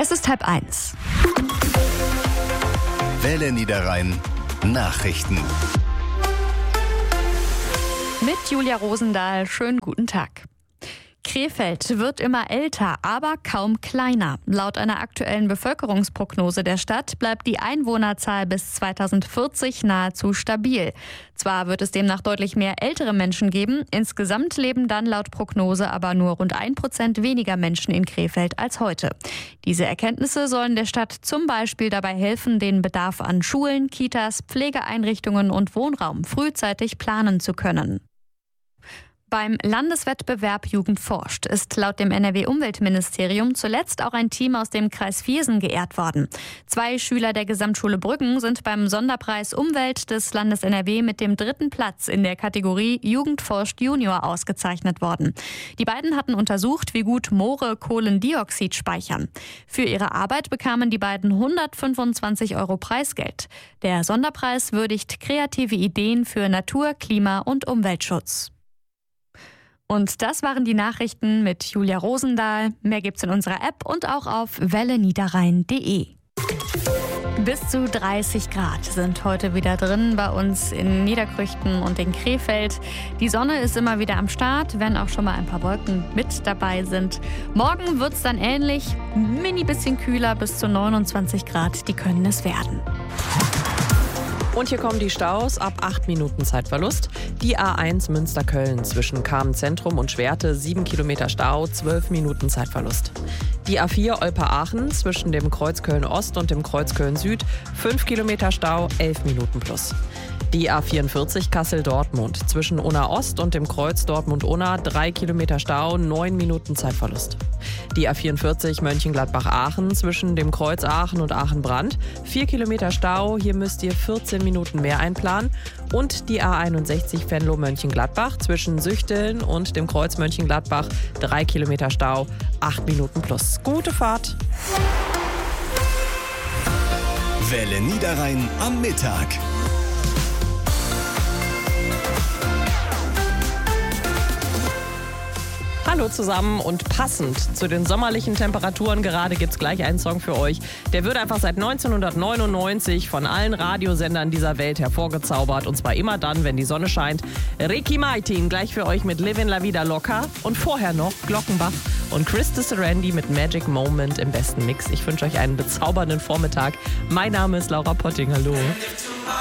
Es ist 12:30. Welle Niederrhein Nachrichten. Mit Julia Rosendahl, schönen guten Tag. Krefeld wird immer älter, aber kaum kleiner. Laut einer aktuellen Bevölkerungsprognose der Stadt bleibt die Einwohnerzahl bis 2040 nahezu stabil. Zwar wird es demnach deutlich mehr ältere Menschen geben, insgesamt leben dann laut Prognose aber nur rund 1% weniger Menschen in Krefeld als heute. Diese Erkenntnisse sollen der Stadt zum Beispiel dabei helfen, den Bedarf an Schulen, Kitas, Pflegeeinrichtungen und Wohnraum frühzeitig planen zu können. Beim Landeswettbewerb Jugend forscht ist laut dem NRW-Umweltministerium zuletzt auch ein Team aus dem Kreis Viersen geehrt worden. 2 Schüler der Gesamtschule Brüggen sind beim Sonderpreis Umwelt des Landes NRW mit dem 3. Platz in der Kategorie Jugend forscht Junior ausgezeichnet worden. Die beiden hatten untersucht, wie gut Moore Kohlendioxid speichern. Für ihre Arbeit bekamen die beiden 125 € Preisgeld. Der Sonderpreis würdigt kreative Ideen für Natur-, Klima- und Umweltschutz. Und das waren die Nachrichten mit Julia Rosendahl. Mehr gibt's in unserer App und auch auf welleniederrhein.de. Bis zu 30 Grad sind heute wieder drin bei uns in Niederkrüchten und in Krefeld. Die Sonne ist immer wieder am Start, wenn auch schon mal ein paar Wolken mit dabei sind. Morgen wird's dann ähnlich, mini bisschen kühler, bis zu 29 Grad, die können es werden. Und hier kommen die Staus ab 8 Minuten Zeitverlust. Die A1 Münster-Köln zwischen Kamen-Zentrum und Schwerte 7 Kilometer Stau, 12 Minuten Zeitverlust. Die A4 Olpe-Aachen zwischen dem Kreuz Köln-Ost und dem Kreuz Köln-Süd 5 Kilometer Stau, 11 Minuten plus. Die A44 Kassel-Dortmund zwischen Unna-Ost und dem Kreuz Dortmund-Unna 3 Kilometer Stau, 9 Minuten Zeitverlust. Die A44 Mönchengladbach-Aachen zwischen dem Kreuz Aachen und Aachen-Brand 4 Kilometer Stau, hier müsst ihr 14 Minuten mehr einplanen. Und die A61 Venlo-Mönchengladbach zwischen Süchteln und dem Kreuz Mönchengladbach 3 Kilometer Stau, 8 Minuten plus. Gute Fahrt! Welle Niederrhein am Mittag. Hallo zusammen und passend zu den sommerlichen Temperaturen gerade gibt's gleich einen Song für euch. Der wird einfach seit 1999 von allen Radiosendern dieser Welt hervorgezaubert und zwar immer dann, wenn die Sonne scheint. Ricky Martin gleich für euch mit Livin' La Vida Loca und vorher noch Glockenbach und Chris de Serendi mit Magic Moment im besten Mix. Ich wünsche euch einen bezaubernden Vormittag. Mein Name ist Laura Potting. Hallo.